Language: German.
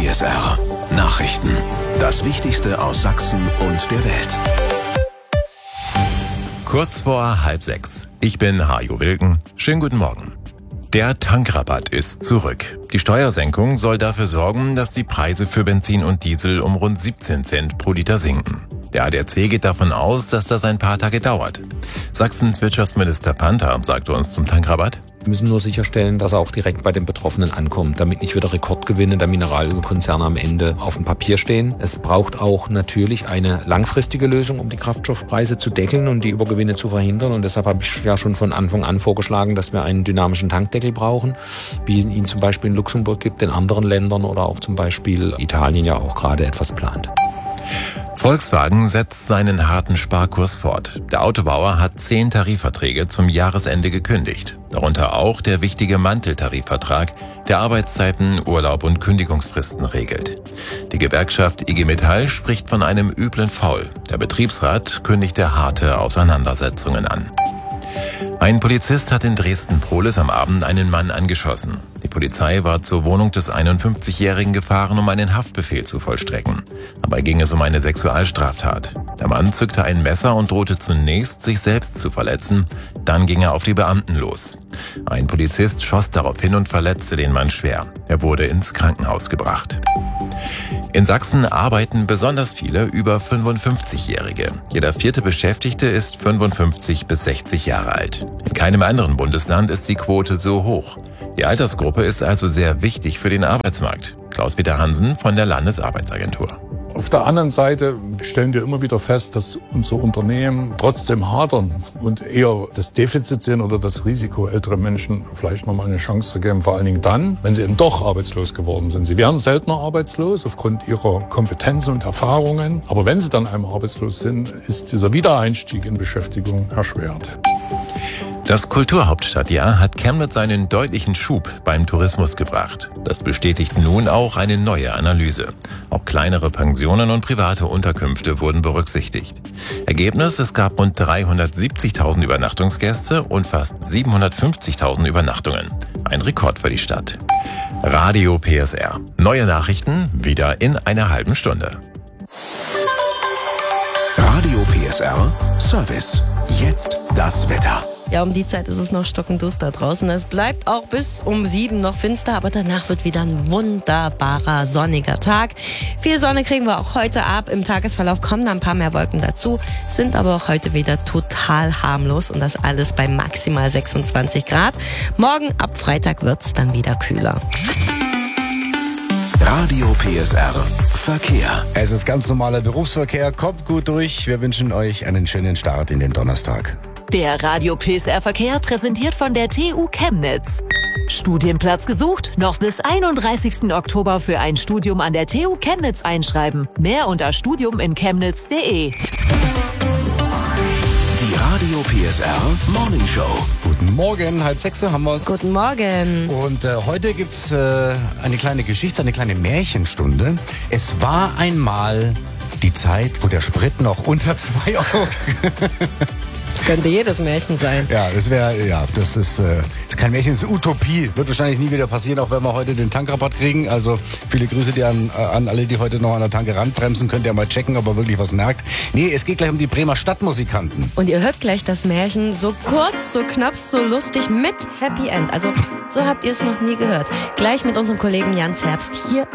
PSR Nachrichten. Das Wichtigste aus Sachsen und der Welt. Kurz vor 5:30. Ich bin Hajo Wilken. Schönen guten Morgen. Der Tankrabatt ist zurück. Die Steuersenkung soll dafür sorgen, dass die Preise für Benzin und Diesel um rund 17 Cent pro Liter sinken. Der ADAC geht davon aus, dass das ein paar Tage dauert. Sachsens Wirtschaftsminister Panther sagte uns zum Tankrabatt: Wir müssen nur sicherstellen, dass er auch direkt bei den Betroffenen ankommt, damit nicht wieder Rekordgewinne der Mineralölkonzerne am Ende auf dem Papier stehen. Es braucht auch natürlich eine langfristige Lösung, um die Kraftstoffpreise zu deckeln und die Übergewinne zu verhindern. Und deshalb habe ich ja schon von Anfang an vorgeschlagen, dass wir einen dynamischen Tankdeckel brauchen, wie ihn zum Beispiel in Luxemburg gibt, in anderen Ländern oder auch zum Beispiel Italien ja auch gerade etwas plant. Volkswagen setzt seinen harten Sparkurs fort. Der Autobauer hat 10 Tarifverträge zum Jahresende gekündigt. Darunter auch der wichtige Manteltarifvertrag, der Arbeitszeiten, Urlaub und Kündigungsfristen regelt. Die Gewerkschaft IG Metall spricht von einem üblen Faul. Der Betriebsrat kündigte harte Auseinandersetzungen an. Ein Polizist hat in Dresden-Prohlis am Abend einen Mann angeschossen. Die Polizei war zur Wohnung des 51-Jährigen gefahren, um einen Haftbefehl zu vollstrecken. Dabei ging es um eine Sexualstraftat. Der Mann zückte ein Messer und drohte zunächst, sich selbst zu verletzen. Dann ging er auf die Beamten los. Ein Polizist schoss daraufhin und verletzte den Mann schwer. Er wurde ins Krankenhaus gebracht. In Sachsen arbeiten besonders viele über 55-Jährige. Jeder 4. Beschäftigte ist 55 bis 60 Jahre alt. In keinem anderen Bundesland ist die Quote so hoch. Die Altersgruppe ist also sehr wichtig für den Arbeitsmarkt. Klaus-Peter Hansen von der Landesarbeitsagentur. Auf der anderen Seite stellen wir immer wieder fest, dass unsere Unternehmen trotzdem hadern und eher das Defizit sehen oder das Risiko, ältere Menschen vielleicht nochmal eine Chance zu geben. Vor allen Dingen dann, wenn sie eben doch arbeitslos geworden sind. Sie werden seltener arbeitslos aufgrund ihrer Kompetenzen und Erfahrungen. Aber wenn sie dann einmal arbeitslos sind, ist dieser Wiedereinstieg in Beschäftigung erschwert. Das Kulturhauptstadtjahr hat Chemnitz einen deutlichen Schub beim Tourismus gebracht. Das bestätigt nun auch eine neue Analyse. Auch kleinere Pensionen und private Unterkünfte wurden berücksichtigt. Ergebnis: Es gab rund 370.000 Übernachtungsgäste und fast 750.000 Übernachtungen. Ein Rekord für die Stadt. Radio PSR. Neue Nachrichten wieder in einer halben Stunde. Radio PSR Service. Jetzt das Wetter. Ja, um die Zeit ist es noch stockenduster draußen. Es bleibt auch bis um 7 noch finster, aber danach wird wieder ein wunderbarer sonniger Tag. Viel Sonne kriegen wir auch heute ab. Im Tagesverlauf kommen da ein paar mehr Wolken dazu, sind aber auch heute wieder total harmlos und das alles bei maximal 26 Grad. Morgen ab Freitag wird's dann wieder kühler. Radio PSR Verkehr. Es ist ganz normaler Berufsverkehr. Kommt gut durch. Wir wünschen euch einen schönen Start in den Donnerstag. Der Radio PSR Verkehr präsentiert von der TU Chemnitz. Studienplatz gesucht? Noch bis 31. Oktober für ein Studium an der TU Chemnitz einschreiben. Mehr unter studiuminchemnitz.de. Die Radio PSR Morning Show. Guten Morgen, 5:30 haben wir's. Guten Morgen. Und heute gibt's eine kleine Geschichte, eine kleine Märchenstunde. Es war einmal die Zeit, wo der Sprit noch unter 2 Euro... Das könnte jedes Märchen sein. Ja, das ist kein Märchen, das ist Utopie. Wird wahrscheinlich nie wieder passieren, auch wenn wir heute den Tankrabatt kriegen. Also viele Grüße dir an alle, die heute noch an der Tanke ranbremsen. Könnt ihr mal checken, ob ihr wirklich was merkt. Nee, es geht gleich um die Bremer Stadtmusikanten. Und ihr hört gleich das Märchen so kurz, so knapp, so lustig mit Happy End. Also so habt ihr es noch nie gehört. Gleich mit unserem Kollegen Jans Herbst hier